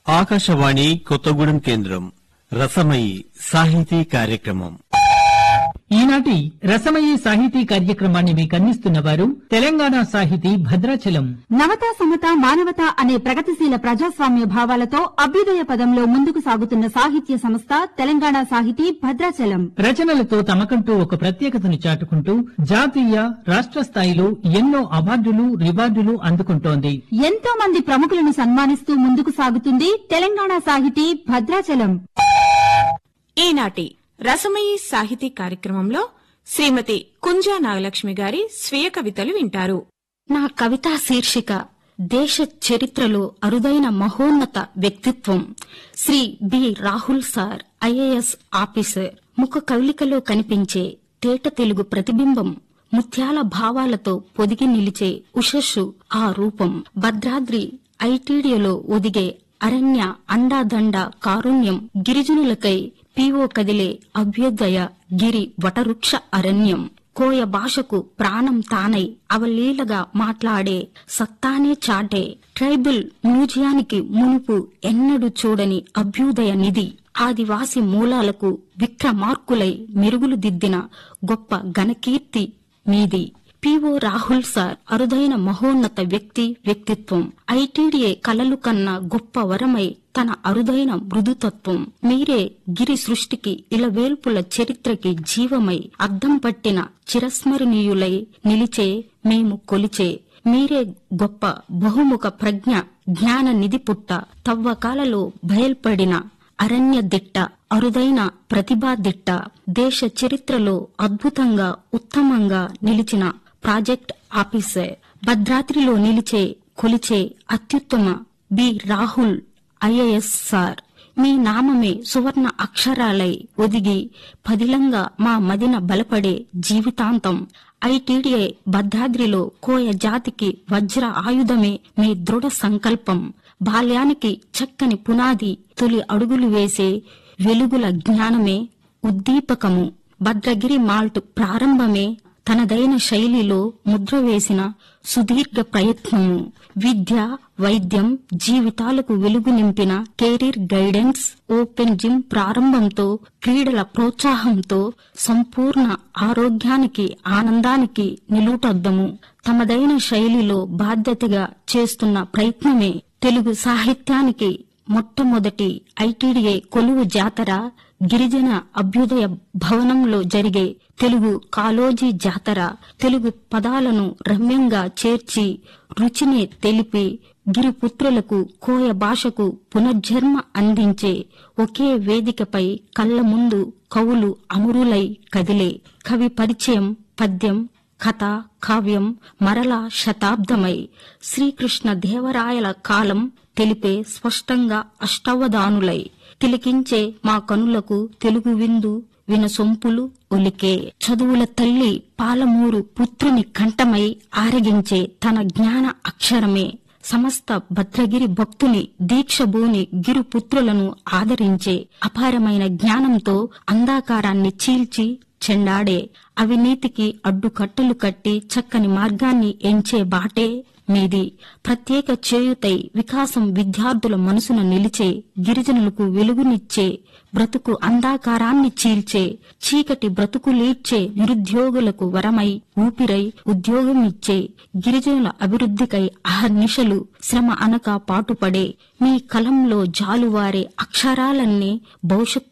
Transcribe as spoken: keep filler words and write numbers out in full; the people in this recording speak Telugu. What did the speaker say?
ఆకాశవాణి కొత్తగూడెం కేంద్రం రసమయి సాహితీ కార్యక్రమం. ఈనాటి రసమయి సాహితీ కార్యక్రమాన్ని మీకు అందిస్తున్న వారు తెలంగాణ సాహితీ భద్రాచలం. నవత సమత మానవత అనే ప్రగతిశీల ప్రజాస్వామ్య భావాలతో అభ్యుదయ పదంలో ముందుకు సాగుతున్న సాహిత్య సంస్థ తెలంగాణ సాహితీ భద్రాచలం. రచనలతో తమకంటూ ఒక ప్రత్యేకతను చాటుకుంటూ జాతీయ రాష్ట్ర స్థాయిలో ఎన్నో అవార్డులు రివార్డులు అందుకుంటోంది. ఎంతో మంది ప్రముఖులను సన్మానిస్తూ ముందుకు సాగుతుంది తెలంగాణ సాహితీ భద్రాచలం. ఈనాటి రసమయి సాహితీ కార్యక్రమంలో శ్రీమతి కుంజా నాగలక్ష్మి గారి స్వీయ కవితలు వింటారు. నా కవితా శీర్షిక దేశ చరిత్రలో అరుదైన మహోన్నత వ్యక్తిత్వం Shri B Rahul sir, IAS officer. ముఖ కవళికలో కనిపించే తేట తెలుగు ప్రతిబింబం, ముత్యాల భావాలతో పొదిగి నిలిచే ఉషస్సు ఆ రూపం. భద్రాద్రి ఐటీడీలో ఒదిగే అరణ్య అండాదండ కారుణ్యం, గిరిజనులకై పీఓ కదిలే అభ్యుదయ గిరి వటవృక్ష అరణ్యం. కోయ భాషకు ప్రాణం తానై అవలీలగా మాట్లాడే సత్తానే చాటే ట్రైబల్ మ్యూజియానికి మునుపు ఎన్నడూ చూడని అభ్యుదయ నిధి. ఆదివాసి మూలాలకు విక్రమార్కులై మెరుగులు దిద్దిన గొప్ప ఘనకీర్తి మీది. పీఓ రాహుల్ సార్ అరుదైన మహోన్నత వ్యక్తి వ్యక్తిత్వం. ఐటీడీఏ కలలు కన్నా గొప్ప వరమై తన అరుదైన మృదుతత్వం. మీరే గిరి సృష్టికి ఇలవేల్పుల చరిత్రకి జీవమై అద్దం పట్టిన చిరస్మరణీయులై నిలిచే మేము కొలిచే. మీరే గొప్ప బహుముఖ ప్రజ్ఞ జ్ఞాన నిధి పుట్ట. తవ్వకాలలో బయల్పడిన అరణ్య దిట్ట, అరుదైన ప్రతిభా దిట్ట. దేశ చరిత్రలో అద్భుతంగా ఉత్తమంగా నిలిచిన ప్రాజెక్ట్ ఆఫీసర్. భద్రాద్రిలో నిలిచే కొలిచే అత్యుత్తమ బి రాహుల్ ఐఏఎస్ సార్. మీ నామమే సువర్ణ అక్షరాలై ఒదిగి పదిలంగా మా మదిన బలపడే జీవితాంతం. ఐటీడీఏ భద్రాద్రిలో కోయ జాతికి వజ్ర ఆయుధమే మీ దృఢ సంకల్పం. బాల్యానికి చక్కని పునాది, తొలి అడుగులు వేసే వెలుగుల జ్ఞానమే ఉద్దీపకము. భద్రగిరి మాల్ట్ ప్రారంభమే తనదైన శైలిలో ముద్ర వేసిన సుదీర్ఘ ప్రయత్నము. విద్య, వైద్యం జీవితాలకు వెలుగు నింపిన కెరీర్ గైడెన్స్. ఓపెన్ జిమ్ ప్రారంభంతో, క్రీడల ప్రోత్సాహంతో సంపూర్ణ ఆరోగ్యానికి ఆనందానికి నిలుటద్దము. తమదైన శైలిలో బాధ్యతగా చేస్తున్న ప్రయత్నమే తెలుగు సాహిత్యానికి మొట్టమొదటి ఐటీడీఏ కొలువు జాతర. గిరిజన అభ్యుదయ భవనంలో జరిగే తెలుగు కాలోజీ జాతర. తెలుగు పదాలను రమ్యంగా చేర్చి రుచిని తెలిపి గిరిపుత్రులకు కోయ భాషకు పునర్జన్మ అందించే ఒకే వేదికపై కళ్ల ముందు కవులు అమరులై కదిలే. కవి పరిచయం పద్యం, కథ, కావ్యం మరలా శతాబ్దమై శ్రీకృష్ణ దేవరాయల కాలం తెలిపే స్పష్టంగా అష్టావధానులై తిలకించే మా కనులకు తెలుగు విందు వినసొంపులు ఒలికే. చదువుల తల్లి పాలమూరు పుత్రుని కంఠమై ఆరగించే తన జ్ఞాన అక్షరమే సమస్త భద్రగిరి భక్తుని దీక్షభూని గిరిపుత్రులను ఆదరించే అపారమైన జ్ఞానంతో అంధాకారాన్ని చీల్చి చెండాడే. అవినీతికి అడ్డుకట్టలు కట్టి చక్కని మార్గాన్ని ఎంచే బాటే మీది. ప్రత్యేక చేయుతై వికాసం విద్యార్థుల మనసున నిలిచే, గిరిజనులకు వెలుగునిచ్చే, బ్రతుకు అంధాకారాన్ని చీల్చే, చీకటి బ్రతుకులీడ్చే నిరుద్యోగులకు వరమై ఊపిరై ఉద్యోగమిచ్చే, గిరిజనుల అభివృద్ధికై అహర్నిశలు శ్రమ అనక పాటుపడే. మీ కలంలో జాలువారే అక్షరాలన్నీ భవిష్యత్